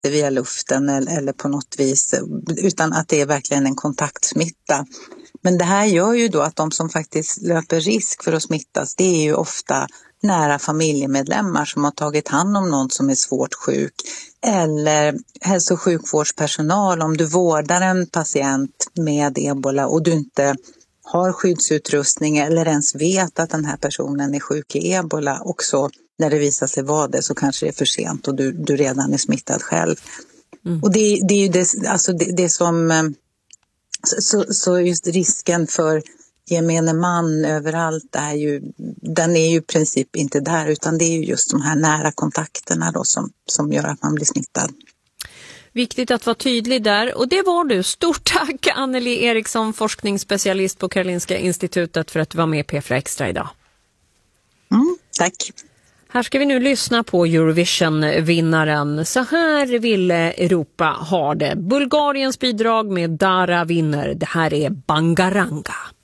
via luften eller på något vis, utan att det är verkligen en kontaktsmitta. Men det här gör ju då att de som faktiskt löper risk för att smittas, det är ju ofta nära familjemedlemmar som har tagit hand om någon som är svårt sjuk, eller hälso- och sjukvårdspersonal. Om du vårdar en patient med ebola och du inte har skyddsutrustning eller ens vet att den här personen är sjuk i ebola, och så när det visar sig vara det så kanske det är för sent och du redan är smittad själv. Och det är ju det som... Så just risken för gemene man överallt den är ju i princip inte där, utan det är ju just de här nära kontakterna då som gör att man blir smittad. Viktigt att vara tydlig där, och det var du. Stort tack Anneli Eriksson, forskningsspecialist på Karolinska institutet, för att du var med i P4 Extra idag. Tack. Här ska vi nu lyssna på Eurovision-vinnaren. Så här ville Europa ha det. Bulgariens bidrag med Dara vinner. Det här är Bangaranga.